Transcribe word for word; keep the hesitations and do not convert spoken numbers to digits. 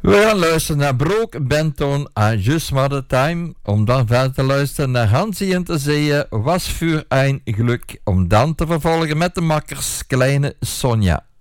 We gaan luisteren naar Brook Benton aan Just Mother Time. Om dan verder te luisteren naar Hansie en te zeeën. Was voor een geluk. Om dan te vervolgen met de makkers Kleine Sonja.